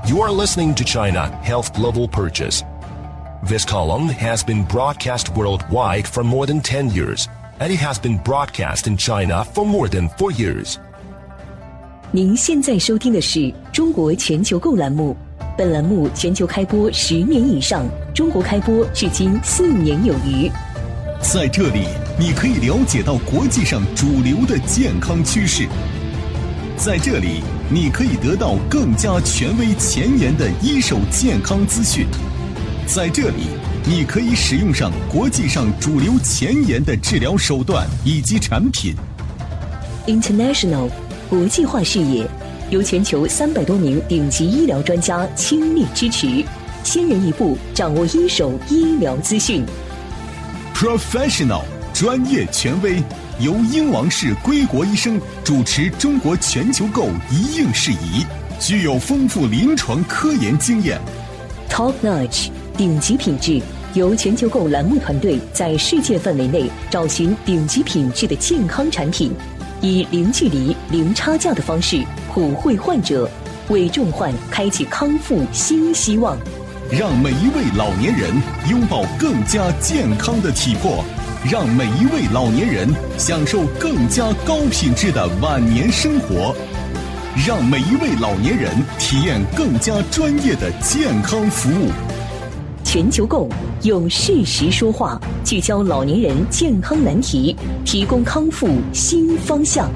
You are listening to China Health Global Purchase. This column has been broadcast worldwide for more than 10 years, and it has been broadcast in China for more than 4 years. 您现在收听的是中国全球购栏目，本栏目全球开播10年以上，中国开播至今4年有余。 在这里，你可以了解到国际上主流的健康趋势。在这里，你可以得到更加权威前沿的一手健康资讯。在这里，你可以使用上国际上主流前沿的治疗手段以及产品。 International 国际化视野，由全球300多名顶级医疗专家倾力支持，先人一步掌握一手医疗资讯。 Professional 专业权威，由英王氏归国医生主持中国全球购一应事宜，具有丰富临床科研经验。 Top Notch 顶级品质，由全球购栏目团队在世界范围内找寻顶级品质的健康产品，以零距离、零差价的方式普惠患者，为重患开启康复新希望。 让每一位老年人拥抱更加健康的体魄，让每一位老年人享受更加高品质的晚年生活，让每一位老年人体验更加专业的健康服务。 全球购用事实说话，聚焦老年人健康难题，提供康复新方向。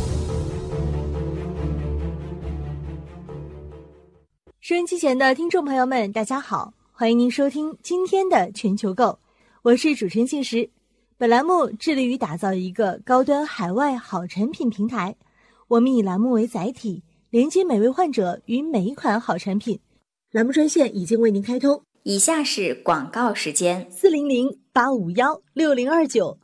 收音机前的听众朋友们，大家好，欢迎您收听今天的全球购，我是主持人信实。本栏目致力于打造一个高端海外好产品平台，我们以栏目为载体，连接每位患者与每一款好产品。栏目专线已经为您开通， 以下是广告时间 ：400-851-6029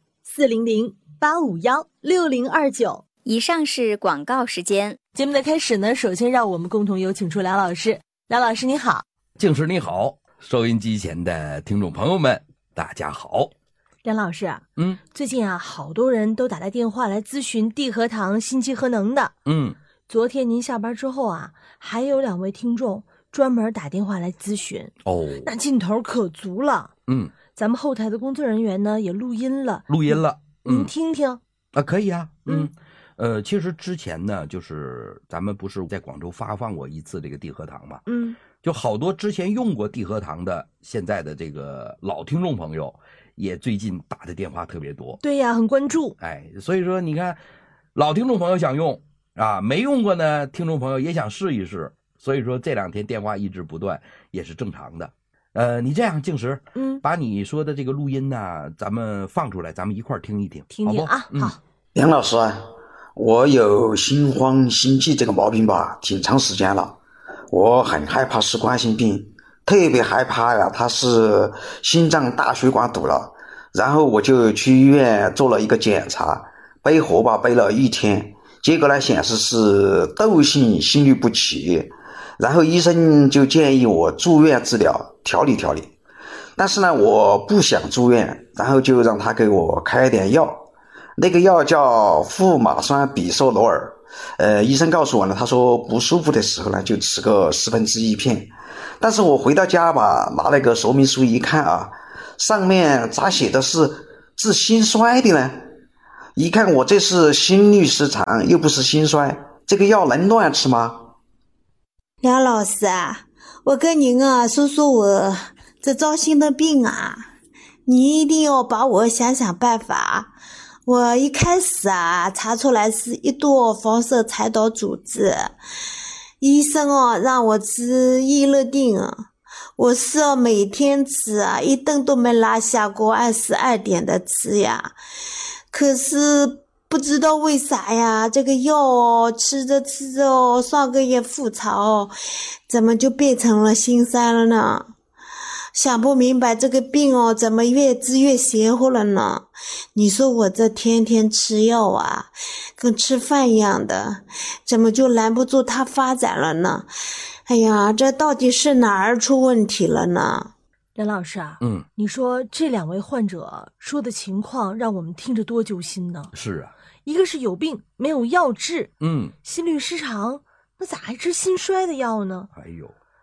400-851-6029。 以上是广告时间。 节目的开始呢，首先让我们共同有请出梁老师。梁老师你好。 静时你好，收音机前的听众朋友们大家好。 梁老师最近好多人都打来电话来咨询地核糖、心肌核能的。昨天您下班之后还有2位听众专门打电话来咨询那劲头可足了。咱们后台的工作人员呢也录音了，您听听可以啊。其实之前呢，就是咱们不是在广州发放过一次这个地核糖嘛，就好多之前用过地核糖的现在的这个老听众朋友也最近打的电话特别多。 对呀，很关注。 所以说你看，老听众朋友想用没用过呢听众朋友也想试一试，所以说这2天电话一直不断也是正常的。你这样静时把你说的这个录音呢咱们放出来，咱们一块儿听一听， 听听好不好？ 好。 梁老师我有心慌心悸这个毛病吧，挺长时间了。我很害怕是冠心病，特别害怕它是心脏大血管堵了。然后我就去医院做了一个检查，背活吧背了1天，结果呢显示是窦性心律不齐。然后医生就建议我住院治疗，调理。但是呢我不想住院，然后就让他给我开点药。那个药叫富马酸比索罗尔，医生告诉我呢，他说不舒服的时候呢就吃个1/4片。但是我回到家吧，拿那个说明书一看上面咋写的是治心衰的呢？一看我这是心律失常，又不是心衰，这个药能乱吃吗？ 梁老师我跟您说说我这糟心的病你一定要帮我想想办法。我一开始查出来是1垛放射财岛组织，医生让我吃益乐定，我是每天吃一顿都没落下过，按时按点的吃呀。可是不知道为啥呀，这个药吃着上个月复查怎么就变成了心衰了呢？想不明白这个病怎么越治越邪乎了呢？你说我这天天吃药跟吃饭一样的，怎么就拦不住它发展了呢？哎呀，这到底是哪儿出问题了呢？ 梁老师你说这2位患者说的情况让我们听着多揪心呢。 是一个是有病没有药治，心律失常，那咋还吃心衰的药呢？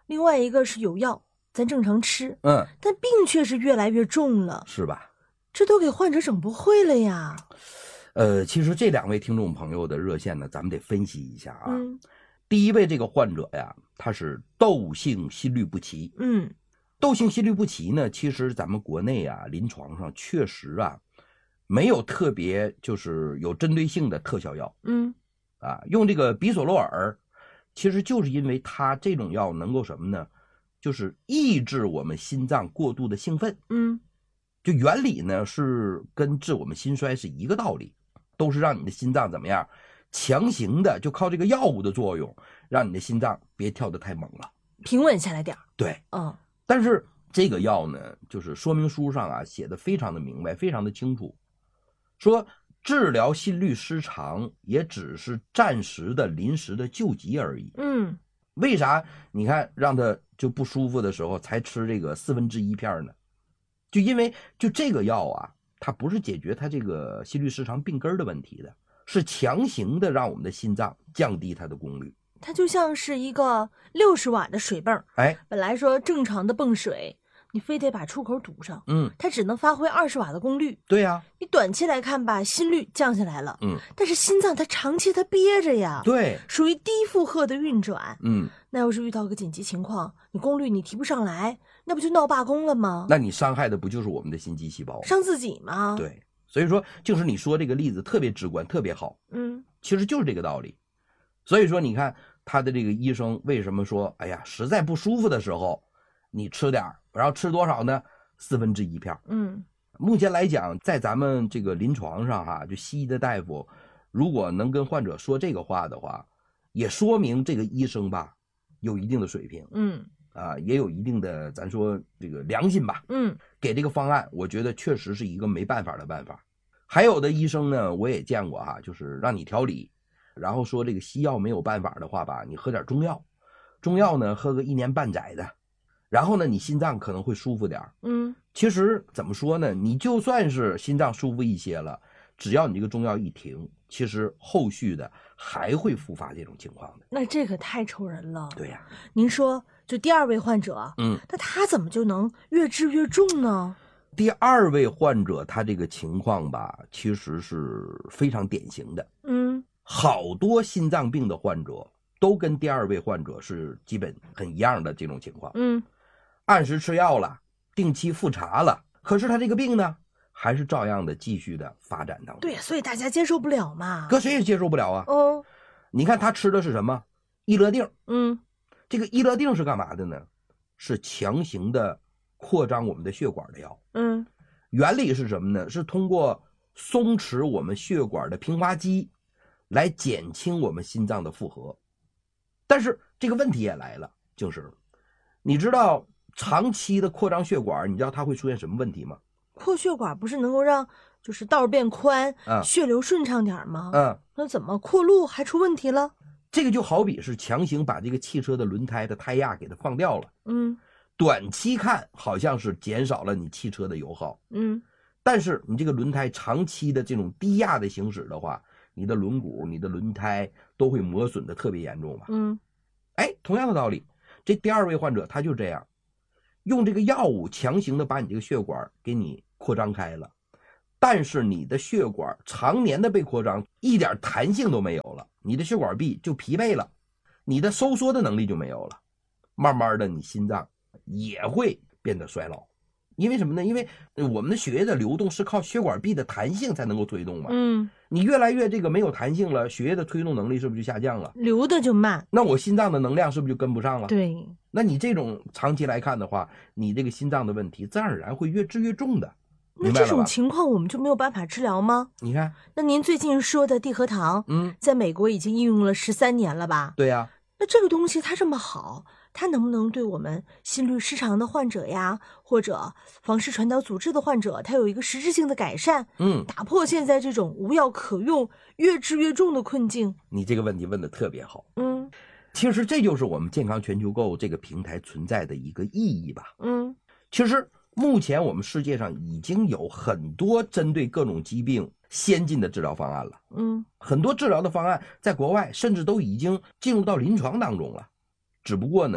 另外一个是有药，咱正常吃，但病却是越来越重了， 是吧？ 这都给患者整不会了呀。 其实这2位听众朋友的热线呢，咱们得分析一下啊。第一位这个患者呀，他是窦性心律不齐。窦性心律不齐呢，其实咱们国内啊，临床上确实啊，没有特别就是有针对性的特效药。用这个比索洛尔，其实就是因为它这种药能够什么呢？就是抑制我们心脏过度的兴奋。就原理呢是跟治我们心衰是一个道理，都是让你的心脏怎么样，强行的就靠这个药物的作用，让你的心脏别跳得太猛了， 平稳下来点。 对，但是这个药呢，就是说明书上啊写的非常的明白，非常的清楚，说治疗心律失常也只是暂时的临时的救急而已。为啥你看让他就不舒服的时候才吃这个1/4片呢？就因为就这个药啊，它不是解决它这个心律失常病根的问题的，是强行的让我们的心脏降低它的功率。 它就像是一个60瓦的水泵，本来说正常的泵水，你非得把出口堵上，它只能发挥20瓦的功率。 对呀， 你短期来看吧，心率降下来了，但是心脏它长期它憋着呀， 对， 属于低负荷的运转，那要是遇到个紧急情况，你功率你提不上来，那不就闹罢工了吗？ 那你伤害的不就是我们的心肌细胞， 伤自己吗？ 对，所以说就是你说这个例子特别直观，特别好，其实就是这个道理。所以说你看他的这个医生为什么说，哎呀，实在不舒服的时候你吃点，然后吃多少呢？1/4片。目前来讲，在咱们这个临床上哈，就西医的大夫如果能跟患者说这个话的话，也说明这个医生吧有一定的水平，也有一定的咱说这个良心吧，给这个方案，我觉得确实是一个没办法的办法。还有的医生呢，我也见过哈，就是让你调理，然后说这个西药没有办法的话吧，你喝点中药，中药呢喝个1年半载的，然后呢你心脏可能会舒服点。其实怎么说呢，你就算是心脏舒服一些了，只要你这个中药一停，其实后续的还会复发这种情况的。 那这可太愁人了。 对呀， 您说就第2位患者，那他怎么就能越治越重呢？ 第2位患者他这个情况吧，其实是非常典型的。好多心脏病的患者都跟第2位患者是基本很一样的这种情况。按时吃药了，定期复查了，可是他这个病呢还是照样的继续的发展当中。 对，所以大家接受不了嘛， 搁谁也接受不了啊。你看他吃的是什么？益乐定。这个益乐定是干嘛的呢？是强行的扩张我们的血管的药。原理是什么呢？是通过松弛我们血管的平滑肌来减轻我们心脏的负荷。但是这个问题也来了，就是你知道长期的扩张血管，你知道它会出现什么问题吗？ 扩血管不是能够让就是道变宽，血流顺畅点吗？那怎么扩路还出问题了？ 这个就好比是强行把这个汽车的轮胎的胎压给它放掉了。短期看好像是减少了你汽车的油耗，但是你这个轮胎长期的这种低压的行驶的话，你的轮毂、你的轮胎都会磨损的特别严重吧。同样的道理，这第2位患者他就这样，用这个药物强行的把你这个血管给你扩张开了，但是你的血管常年的被扩张，一点弹性都没有了，你的血管壁就疲惫了，你的收缩的能力就没有了，慢慢的你心脏也会变得衰老。因为什么呢？因为我们的血液的流动是靠血管壁的弹性才能够推动嘛。你越来越这个没有弹性了，血液的推动能力是不是就下降了？ 流的就慢， 那我心脏的能量是不是就跟不上了？ 对， 那你这种长期来看的话，你这个心脏的问题自然而然会越治越重的。 那这种情况我们就没有办法治疗吗？ 你看， 那您最近说的地核糖，在美国已经应用了13年了吧？ 对呀。 那这个东西它这么好，它能不能对我们心律失常的患者呀，或者房室传导阻滞的患者，它有一个实质性的改善？打破现在这种无药可用、越治越重的困境。 你这个问题问得特别好。其实这就是我们健康全球购这个平台存在的一个意义吧。其实目前我们世界上已经有很多针对各种疾病先进的治疗方案了。很多治疗的方案在国外甚至都已经进入到临床当中了。只不过呢，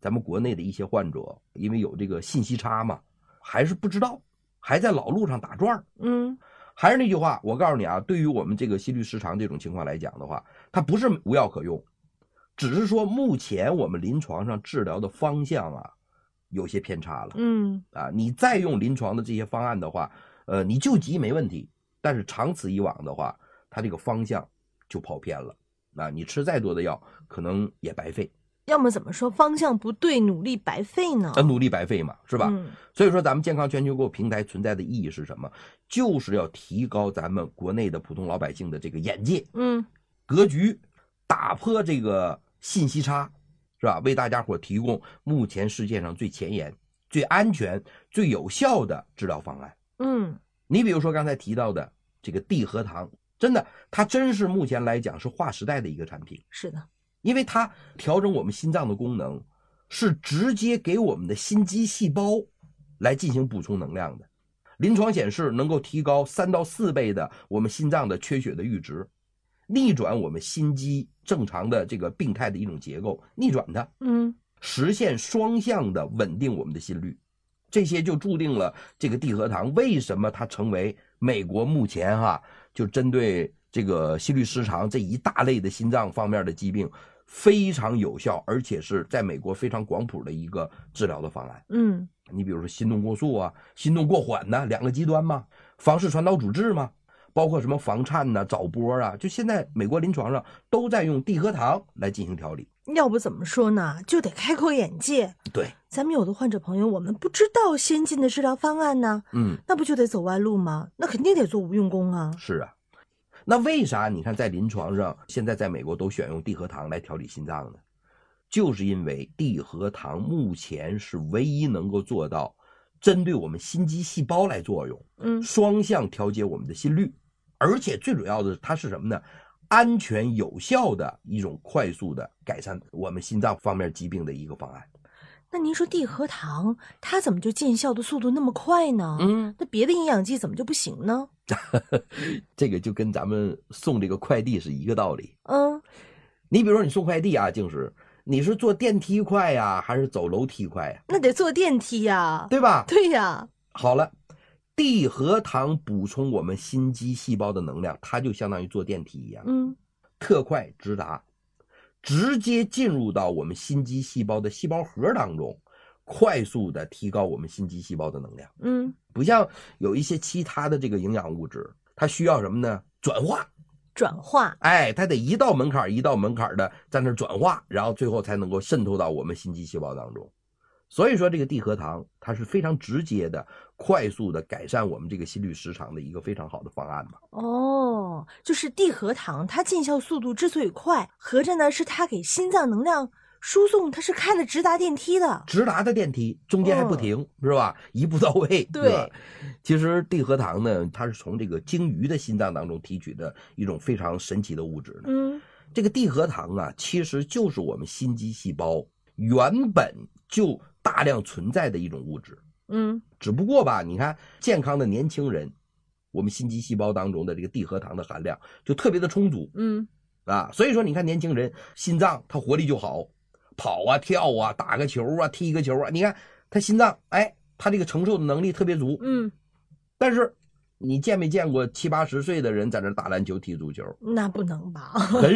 咱们国内的一些患者，因为有这个信息差嘛，还是不知道，还在老路上打转。还是那句话，我告诉你啊，对于我们这个心律失常这种情况来讲的话，它不是无药可用，只是说目前我们临床上治疗的方向啊有些偏差了。你再用临床的这些方案的话，你救急没问题，但是长此以往的话，它这个方向就跑偏了。你吃再多的药，可能也白费。 要么怎么说方向不对，努力白费呢？ 努力白费嘛，是吧？所以说咱们健康全球购平台存在的意义是什么？就是要提高咱们国内的普通老百姓的这个眼界，格局，打破这个信息差，是吧？为大家伙提供目前世界上最前沿、最安全、最有效的治疗方案。你比如说刚才提到的这个地核糖，真的，它真是目前来讲是划时代的一个产品。 是的。 因为它调整我们心脏的功能，是直接给我们的心肌细胞来进行补充能量的。临床显示能够提高3到4倍的我们心脏的缺血的阈值，逆转我们心肌正常的这个病态的一种结构，逆转它，实现双向的稳定我们的心率。这些就注定了这个地核糖为什么它成为美国目前就针对这个心律失常这一大类的心脏方面的疾病非常有效，而且是在美国非常广谱的一个治疗的方案。你比如说心动过速啊，心动过缓呢，两个极端嘛，房室传导阻滞嘛，包括什么房颤呐、早搏啊，就现在美国临床上都在用地核糖来进行调理。 要不怎么说呢，就得开阔眼界。 对， 咱们有的患者朋友，我们不知道先进的治疗方案呢，那不就得走弯路吗？那肯定得做无用功啊。 是啊。那为啥你看在临床上现在在美国都选用地核糖来调理心脏呢？就是因为地核糖目前是唯一能够做到针对我们心肌细胞来作用，双向调节我们的心率，而且最主要的它是什么呢？安全有效的一种快速的改善我们心脏方面疾病的一个方案。 那您说地核糖它怎么就见效的速度那么快呢？那别的营养剂怎么就不行呢？ 这个就跟咱们送这个快递是一个道理。你比如说你送快递啊，静时，你是坐电梯快呀，还是走楼梯快呀？ 那得坐电梯呀， 对吧？ 对呀。 好了，地核糖补充我们心肌细胞的能量，它就相当于坐电梯一样，特快直达，直接进入到我们心肌细胞的细胞核当中，快速的提高我们心肌细胞的能量。不像有一些其他的这个营养物质，它需要什么呢？转化，它得一道门槛一道门槛的在那转化，然后最后才能够渗透到我们心肌细胞当中。所以说这个地核糖它是非常直接的快速的改善我们这个心律失常的一个非常好的方案嘛。 就是地核糖它见效速度之所以快，合着呢是它给心脏能量输送，它是开了直达电梯的， 直达的电梯，中间还不停，是吧？一步到位。 对， 其实地核糖呢，它是从这个鲸鱼的心脏当中提取的一种非常神奇的物质。这个地核糖啊，其实就是我们心肌细胞原本就大量存在的一种物质。只不过吧，你看健康的年轻人，我们心肌细胞当中的这个地核糖的含量就特别的充足。所以说你看年轻人心脏他活力就好，跑啊跳啊打个球啊踢个球啊，你看他心脏他这个承受的能力特别足。但是你见没见过70、80岁的人在那打篮球踢足球？ 那不能吧。